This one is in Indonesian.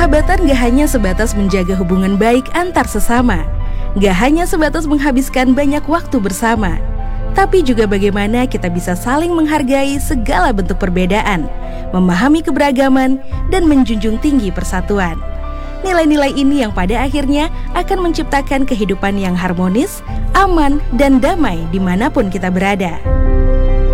Persahabatan gak hanya sebatas menjaga hubungan baik antar sesama, gak hanya sebatas menghabiskan banyak waktu bersama, tapi juga bagaimana kita bisa saling menghargai segala bentuk perbedaan, memahami keberagaman, dan menjunjung tinggi persatuan. Nilai-nilai ini yang pada akhirnya akan menciptakan kehidupan yang harmonis, aman, dan damai dimanapun kita berada.